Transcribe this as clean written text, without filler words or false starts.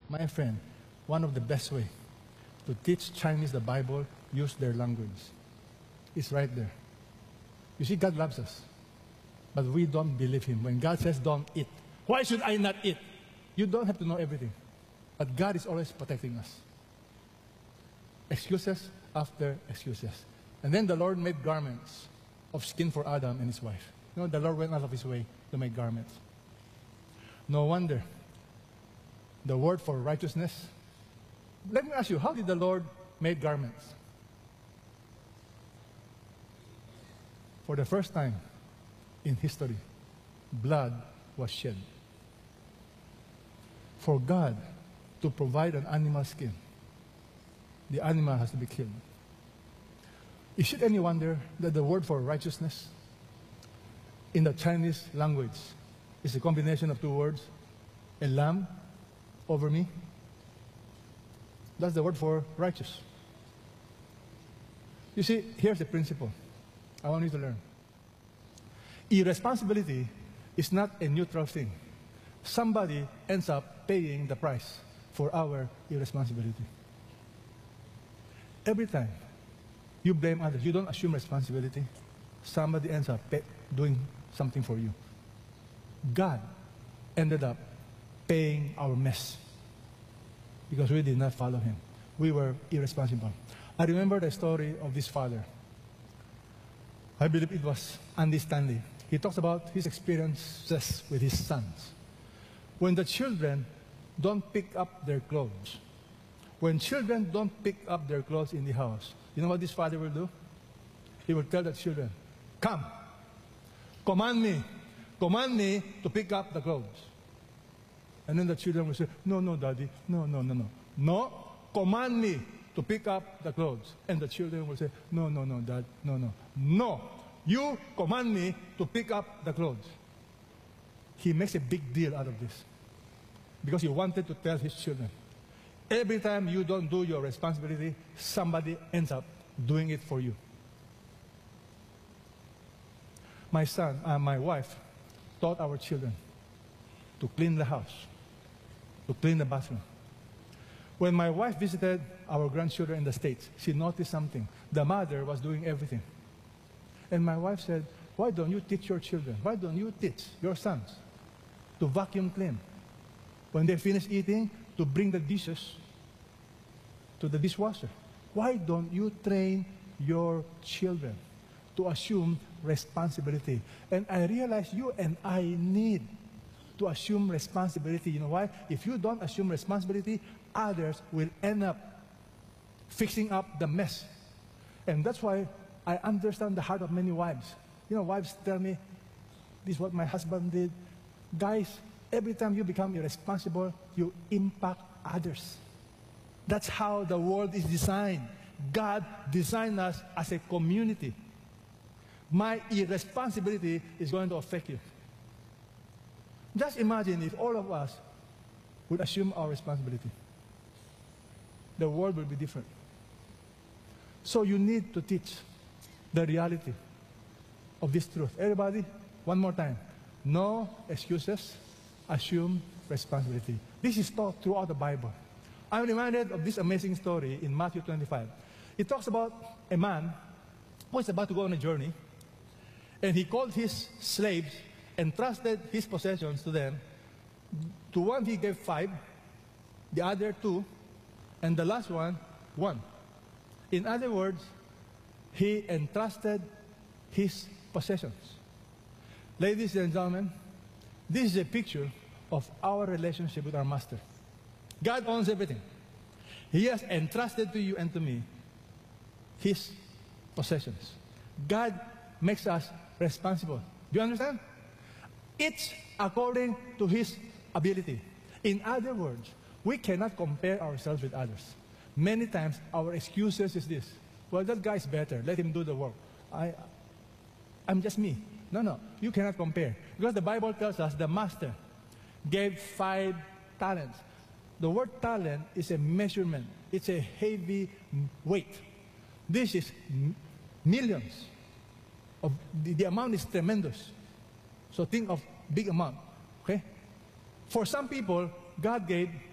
My friend, one of the best way to teach Chinese the Bible, use their language. It's right there. You see, God loves us. But we don't believe Him. When God says, don't eat, why should I not eat? You don't have to know everything. But God is always protecting us. Excuses after excuses. And then the Lord made garments of skin for Adam and his wife. You know, the Lord went out of His way to make garments. No wonder the word for righteousness. Let me ask you, how did the Lord make garments? For the first time in history, blood was shed. For God to provide an animal skin, the animal has to be killed. Is it any wonder that the word for righteousness in the Chinese language is a combination of two words, a lamb over me? That's the word for righteous. You see, here's the principle I want you to learn. Irresponsibility is not a neutral thing. Somebody ends up paying the price for our irresponsibility. Every time you blame others, you don't assume responsibility, somebody ends up doing something for you. God ended up paying our mess because we did not follow Him. We were irresponsible. I remember the story of this father. I believe it was Andy Stanley. He talks about his experiences with his sons. When the children don't pick up their clothes, when children don't pick up their clothes in the house, you know what this father will do? He will tell the children, come, command me to pick up the clothes. And then the children will say, no, no, Daddy, no, no, no, no. No, command me to pick up the clothes. And the children will say, no, no, no, Dad, no, no. No, you command me to pick up the clothes. He makes a big deal out of this because he wanted to tell his children, every time you don't do your responsibility, somebody ends up doing it for you. My wife taught our children to clean the house, to clean the bathroom. When my wife visited our grandchildren in the States, she noticed something. The mother was doing everything. And my wife said, why don't you teach your children? Why don't you teach your sons to vacuum clean? When they finish eating, to bring the dishes to the dishwasher. Why don't you train your children to assume responsibility? And I realize you and I need to assume responsibility. You know why? If you don't assume responsibility, others will end up fixing up the mess. And that's why I understand the heart of many wives. You know, wives tell me, this is what my husband did. Guys, every time you become irresponsible, you impact others. That's how the world is designed. God designed us as a community. My irresponsibility is going to affect you. Just imagine if all of us would assume our responsibility. The world will be different. So you need to teach the reality of this truth. Everybody, one more time. No excuses, assume responsibility. This is taught throughout the Bible. I'm reminded of this amazing story in Matthew 25. It talks about a man who is about to go on a journey, and he called his slaves and trusted his possessions to them. To one he gave 5, the other 2, and the last one, 1. In other words, he entrusted his possessions. Ladies and gentlemen, this is a picture of our relationship with our Master. God owns everything. He has entrusted to you and to me His possessions. God makes us responsible. Do you understand? It's according to His ability. In other words, we cannot compare ourselves with others. Many times our excuses is this: well, that guy's better, let him do the work. I'm just me. No, you cannot compare. Because the Bible tells us the Master gave 5 talents. The word talent is a measurement. It's a heavy weight. This is millions. The amount is tremendous. So think of big amount. Okay? For some people, God gave